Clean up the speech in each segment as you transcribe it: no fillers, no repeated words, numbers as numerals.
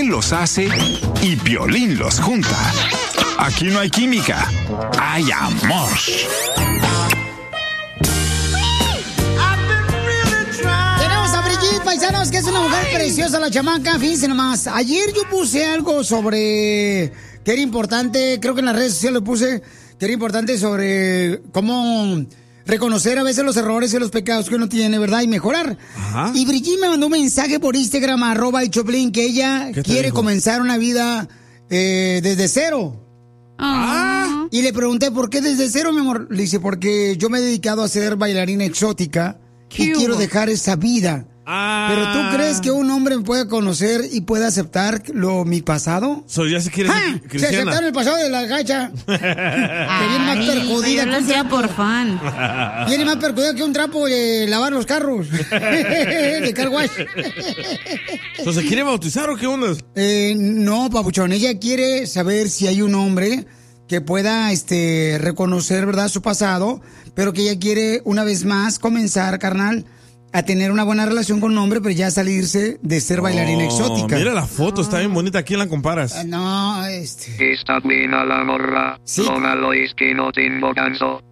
los hace y Piolín los junta. Aquí no hay química, hay amor. Tenemos a Brigitte, paisanos, que es una mujer preciosa, la chamaca. Fíjense nomás, ayer yo puse algo sobre que era importante, creo que en las redes sociales lo puse, que era importante sobre cómo reconocer a veces los errores y los pecados que uno tiene, ¿verdad? Y mejorar. Ajá. Y Brigitte me mandó un mensaje por Instagram, @Choplin, que ella quiere comenzar una vida desde cero. Y le pregunté, ¿por qué desde cero, mi amor? Le dice, porque yo me he dedicado a ser bailarina exótica y quiero dejar esa vida. ¿Pero tú crees que un hombre me puede conocer y puede aceptar mi pasado? Ya se quiere ser cristiana. Se aceptaron el pasado de la gacha. Que viene más perjudida que un trapo. Por fan. Viene más perjudida que un trapo de lavar los carros. De car wash. ¿Se quiere bautizar o qué onda? No, papuchón. Ella quiere saber si hay un hombre que pueda reconocer, ¿verdad?, su pasado, pero que ella quiere una vez más comenzar, carnal, a tener una buena relación con un hombre, pero ya salirse de ser bailarina exótica. Mira la foto, está bien bonita. ¿A quién la comparas? No, Está buena la morra. Sí. Lo malo es que no tengo ganso.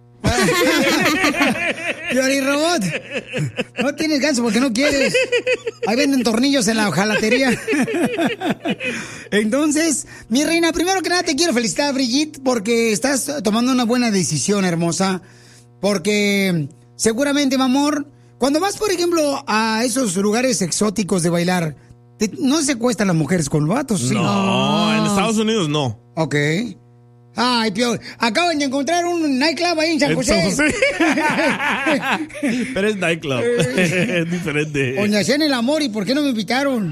Piolín Robot, no tienes ganso porque no quieres. Ahí venden tornillos en la hojalatería. Entonces, mi reina, primero que nada te quiero felicitar, Brigitte, porque estás tomando una buena decisión, hermosa. Porque seguramente, mi amor, cuando vas, por ejemplo, a esos lugares exóticos de bailar, ¿no secuestran las mujeres con vatos? ¿Sí? No, en Estados Unidos no. Ok. Ay, Pio, acaban de encontrar un nightclub ahí en San José. Pero es nightclub, es diferente. Donde hacían el amor, ¿y por qué no me invitaron?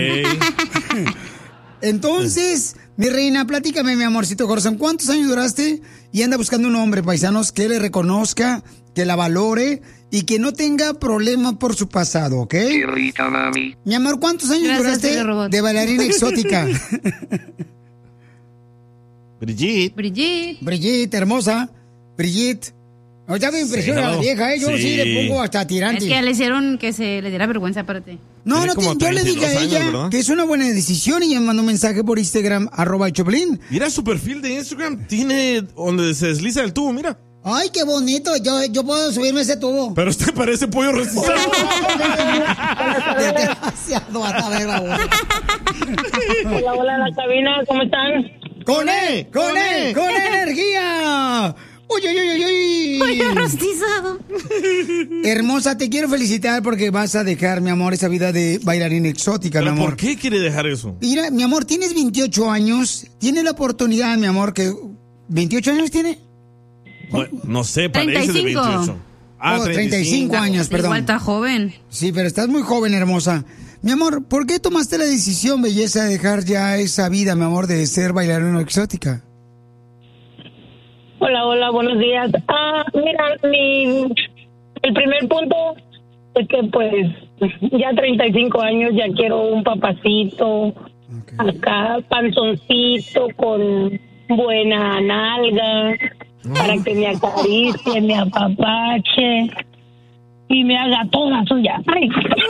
Entonces, mi reina, platícame, mi amorcito corazón, ¿cuántos años duraste? Y anda buscando un hombre, paisanos, que le reconozca, que la valore y que no tenga problema por su pasado, ¿ok? Qué rica, mami. Mi amor, ¿cuántos años duraste de bailarina exótica? Brigitte, hermosa. Brigitte. Ya me impresiona la vieja, ¿eh? Yo sí le pongo hasta tirante. Es que le hicieron que se le diera vergüenza, aparte. No, yo le dije a ella que es una buena decisión y ella me mandó un mensaje por Instagram, @Choplin. Mira su perfil de Instagram, tiene donde se desliza el tubo, mira. Ay, qué bonito, yo puedo subirme ese tubo. Pero usted parece pollo rostizado. Desgraciado, hasta ver la voz. Hola, la cabina, ¿cómo están? ¡Con energía! ¡Uy! Pollo rostizado. Hermosa, te quiero felicitar porque vas a dejar, mi amor, esa vida de bailarina exótica, mi amor. ¿Por qué quiere dejar eso? Mira, mi amor, tienes 28 años. Tienes la oportunidad, mi amor, que... ¿28 años tiene? Bueno, no sé, parece 35. De 28. 35 años, perdón. Igual está joven. Sí, pero estás muy joven, hermosa. Mi amor, ¿por qué tomaste la decisión, belleza, de dejar ya esa vida, mi amor, de ser bailarina exótica? Hola, buenos días. Mira, el primer punto es que, pues, ya 35 años, ya quiero un papacito, acá, panzoncito, con buena nalga, para que me acaricie, me apapache y me haga toda suya. ¡Ay!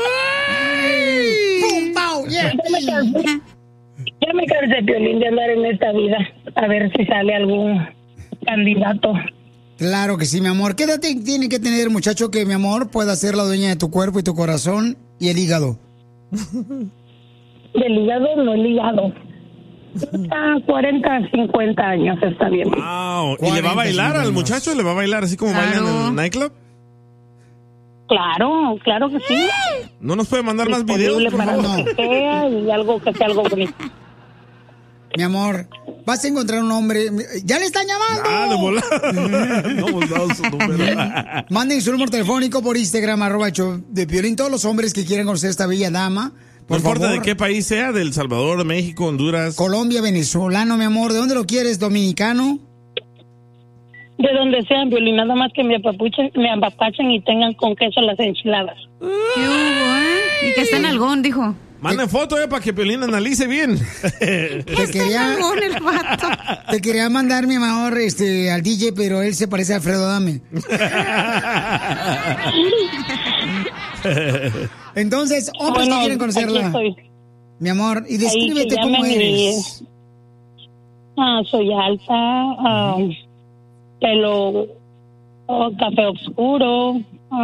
¡Pum, pau! Yeah. Ya me cansé, Piolín, de andar en esta vida. A ver si sale algún candidato. Claro que sí, mi amor. ¿Qué edad tiene que tener, muchacho, que, mi amor, pueda ser la dueña de tu cuerpo y tu corazón y el hígado? Del hígado, no el hígado. 40, 50 años, está bien. Wow. ¿Y le va a bailar al muchacho? ¿Le va a bailar así como bailan en el nightclub? Claro que sí. ¿No nos puede mandar más videos? Para no. Y algo que sea algo bonito. Mi amor, vas a encontrar un hombre. ¡Ya le están llamando! De volada. No hemos dado su número. Manden su número telefónico por Instagram, @Piolín. Todos los hombres que quieran conocer a esta bella dama. No importa de qué país sea, del Salvador, México, Honduras. Colombia, venezolano, mi amor. ¿De dónde lo quieres? ¿Dominicano? De donde sean, Piolín. Nada más que me apapachen y tengan con queso las enchiladas. ¿Qué hubo, Y que esté en algón, dijo. Manden foto, para que Piolín analice bien. Te quería mandar, mi amor, al DJ, pero él se parece a Alfredo Adame. Entonces, hombres que quieren conocerla. Mi amor, y Ahí que descríbete cómo llamen eres. Soy alta, pelo café oscuro,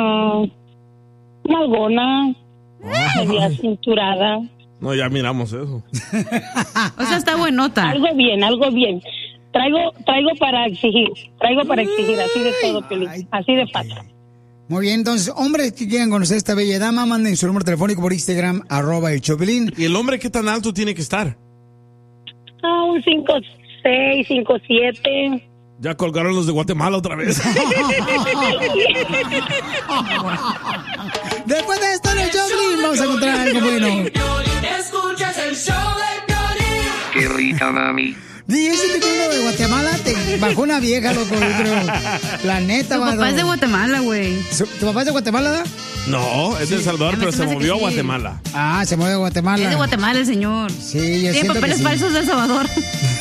nalgona, media cinturada. No, ya miramos eso. O sea, está buenota. Algo bien. Traigo para exigir, así de todo, Piolín, así de fácil. Muy bien, entonces, hombres que quieran conocer a esta bella dama, manden su número telefónico por Instagram, @el Chopelín. ¿Y el hombre qué tan alto tiene que estar? Un 5'6", 5'7". Ya colgaron los de Guatemala otra vez. Después de esto en el Chopelín vamos a encontrar algo bueno. Escuchas el show de Piolín. Qué rica, mami. DJ, si te cuento de Guatemala, te bajó una vieja, loco, yo creo. La neta, Tu papá es de Guatemala, güey. ¿Tu papá es de Guatemala, da? No, es de El Salvador, pero se movió a sí. Guatemala. Ah, se mueve a Guatemala. Es de Guatemala el señor. Sí, yo Tiene siento que papeles sí. falsos de El Salvador.